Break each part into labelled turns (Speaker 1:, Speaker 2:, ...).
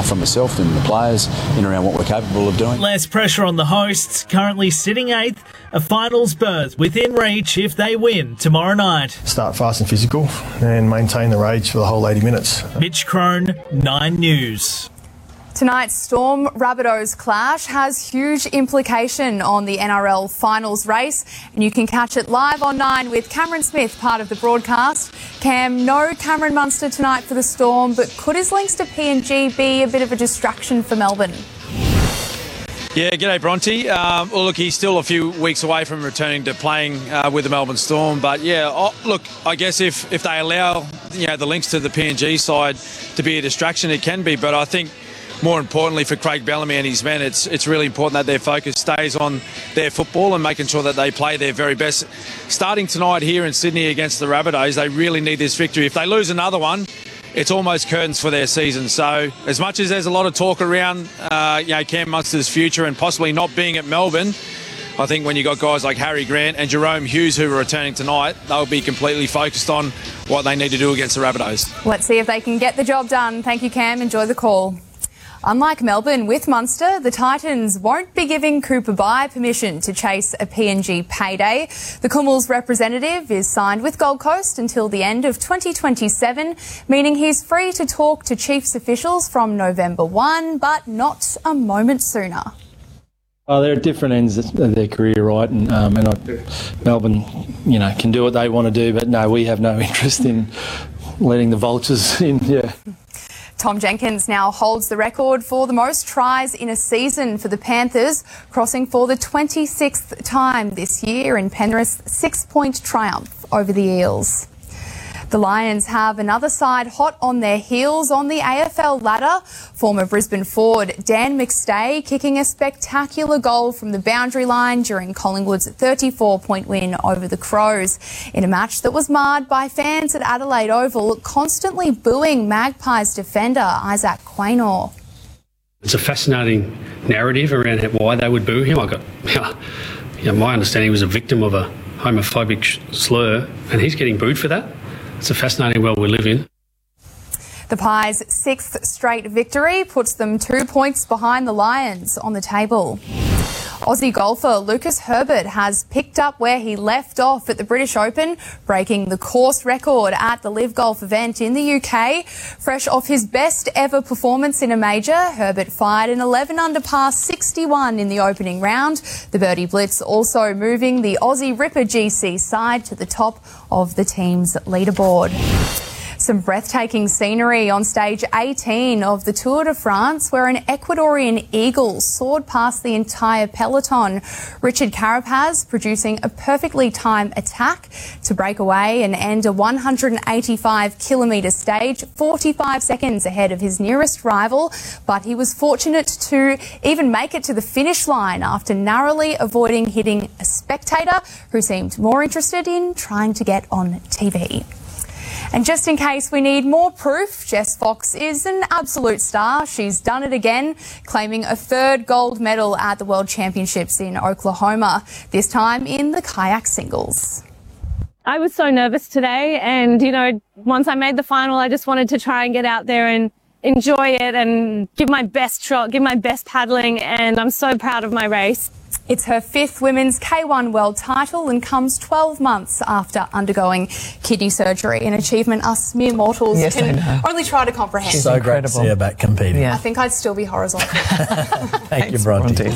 Speaker 1: from myself and the players in around what we're capable of doing.
Speaker 2: Less pressure on the hosts, currently sitting 8th, a finals berth within reach if they win tomorrow night.
Speaker 3: Start fast and physical and maintain the rage for the whole 80 minutes.
Speaker 2: Mitch Crone, 9 News.
Speaker 4: Tonight's Storm Rabbitohs clash has huge implication on the NRL finals race, and you can catch it live on 9 with Cameron Smith, part of the broadcast. Cam, no Cameron Munster tonight for the Storm, but could his links to PNG be a bit of a distraction for Melbourne?
Speaker 5: Yeah, g'day Bronte. Well, look, he's still a few weeks away from returning to playing with the Melbourne Storm. But yeah, look, I guess if they allow the links to the PNG side to be a distraction, it can be. But I think more importantly for Craig Bellamy and his men, it's really important that their focus stays on their football and making sure that they play their very best. Starting tonight here in Sydney against the Rabbitohs, they really need this victory. If they lose another one, it's almost curtains for their season. So as much as there's a lot of talk around Cam Munster's future and possibly not being at Melbourne, I think when you got guys like Harry Grant and Jerome Hughes who are returning tonight, they'll be completely focused on what they need to do against the Rabbitohs.
Speaker 4: Let's see if they can get the job done. Thank you, Cam. Enjoy the call. Unlike Melbourne, with Munster, the Titans won't be giving Cooper Bai permission to chase a PNG payday. The Kumul's representative is signed with Gold Coast until the end of 2027, meaning he's free to talk to Chiefs officials from November 1, but not a moment sooner.
Speaker 6: Oh, they're at different ends of their career, right? And Melbourne, can do what they want to do, but no, we have no interest in letting the vultures in. Yeah.
Speaker 4: Tom Jenkins now holds the record for the most tries in a season for the Panthers, crossing for the 26th time this year in Penrith's 6-point triumph over the Eels. The Lions have another side hot on their heels on the AFL ladder. Former Brisbane forward Dan McStay kicking a spectacular goal from the boundary line during Collingwood's 34-point win over the Crows, in a match that was marred by fans at Adelaide Oval constantly booing Magpies defender Isaac Quaynor.
Speaker 7: It's a fascinating narrative around why they would boo him. My understanding, he was a victim of a homophobic slur, and he's getting booed for that. It's a fascinating world we live in.
Speaker 4: The Pies' 6th straight victory puts them 2 points behind the Lions on the table. Aussie golfer Lucas Herbert has picked up where he left off at the British Open, breaking the course record at the Live Golf event in the UK. Fresh off his best ever performance in a major, Herbert fired an 11-under par 61 in the opening round. The birdie blitz also moving the Aussie Ripper GC side to the top of the team's leaderboard. Some breathtaking scenery on stage 18 of the Tour de France, where an Ecuadorian eagle soared past the entire peloton. Richard Carapaz producing a perfectly timed attack to break away and end a 185-kilometre stage 45 seconds ahead of his nearest rival, but he was fortunate to even make it to the finish line after narrowly avoiding hitting a spectator who seemed more interested in trying to get on TV. And just in case we need more proof, Jess Fox is an absolute star. She's done it again, claiming a 3rd gold medal at the World Championships in Oklahoma, this time in the kayak singles.
Speaker 8: I was so nervous today, and, once I made the final, I just wanted to try and get out there and enjoy it and give my best shot, give my best paddling, and I'm so proud of my race.
Speaker 4: It's her 5th women's K1 world title and comes 12 months after undergoing kidney surgery, an achievement us mere mortals can only try to comprehend.
Speaker 9: She's so incredible. Great to see her back competing.
Speaker 4: Yeah. I think I'd still be horizontal.
Speaker 9: Thank you, Bronte.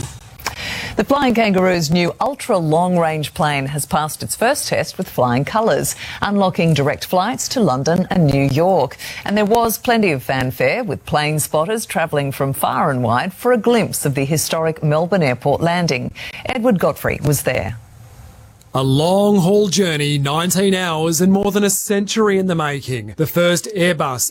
Speaker 10: The Flying Kangaroo's new ultra-long-range plane has passed its first test with flying colours, unlocking direct flights to London and New York. And there was plenty of fanfare, with plane spotters travelling from far and wide for a glimpse of the historic Melbourne Airport landing. Edward Godfrey was there.
Speaker 11: A long-haul journey, 19 hours and more than a century in the making. The first Airbus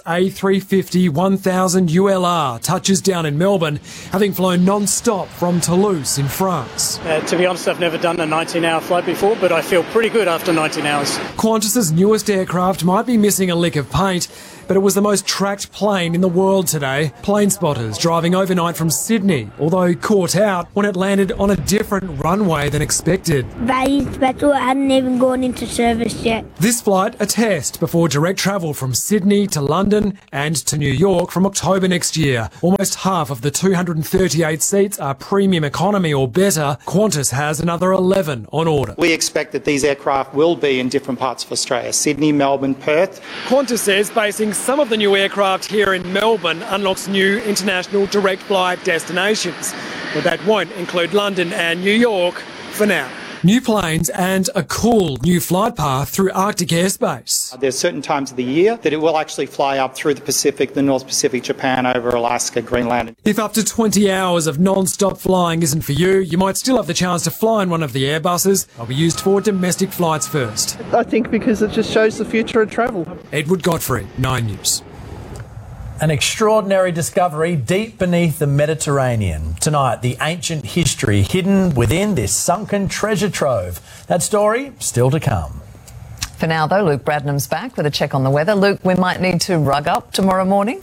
Speaker 11: A350-1000 ULR touches down in Melbourne, having flown non-stop from Toulouse in France.
Speaker 12: To be honest, I've never done a 19-hour flight before, but I feel pretty good after 19 hours.
Speaker 11: Qantas's newest aircraft might be missing a lick of paint. but it was the most tracked plane in the world today. Plane spotters driving overnight from Sydney, although caught out when it landed on a different runway than expected.
Speaker 13: Very special, it hadn't even gone into service yet.
Speaker 11: This flight, a test before direct travel from Sydney to London and to New York from October next year. Almost half of the 238 seats are premium economy or better. Qantas has another 11 on order.
Speaker 14: We expect that these aircraft will be in different parts of Australia, Sydney, Melbourne, Perth.
Speaker 11: Qantas says basing some of the new aircraft here in Melbourne unlocks new international direct flight destinations, but that won't include London and New York for now. New planes and a cool new flight path through Arctic airspace.
Speaker 14: There's certain times of the year that it will actually fly up through the Pacific, the North Pacific, Japan, over Alaska, Greenland.
Speaker 11: If up to 20 hours of non-stop flying isn't for you, you might still have the chance to fly in one of the Airbuses. They'll be used for domestic flights first.
Speaker 15: I think because it just shows the future of travel.
Speaker 11: Edward Godfrey, 9 News.
Speaker 9: An extraordinary discovery deep beneath the Mediterranean. Tonight, the ancient history hidden within this sunken treasure trove. That story still to come.
Speaker 10: For now, though, Luke Bradnam's back with a check on the weather. Luke, we might need to rug up tomorrow morning.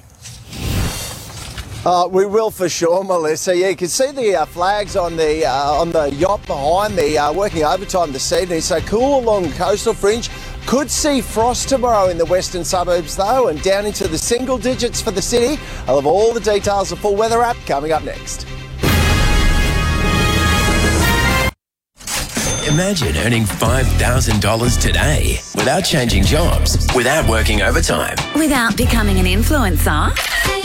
Speaker 16: We will for sure, Melissa. Yeah, you can see the flags on the yacht behind me working overtime this evening. So cool along the coastal fringe. Could see frost tomorrow in the western suburbs though, and down into the single digits for the city. I'll have all the details of full weather app coming up next.
Speaker 17: Imagine earning $5,000 today without changing jobs, without working overtime,
Speaker 18: without becoming an influencer.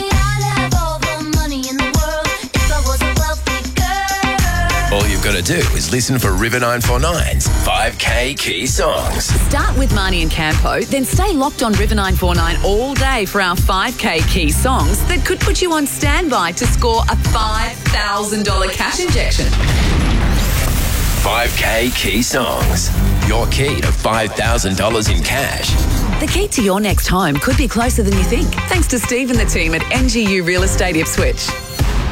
Speaker 17: All you've got to do is listen for River 949's 5K Key Songs.
Speaker 18: Start with Marnie and Campo, then stay locked on River 949 all day for our 5K Key Songs that could put you on standby to score a $5,000 cash injection.
Speaker 17: 5K Key Songs. Your key to $5,000 in cash.
Speaker 18: The key to your next home could be closer than you think. Thanks to Steve and the team at NGU Real Estate Ipswich.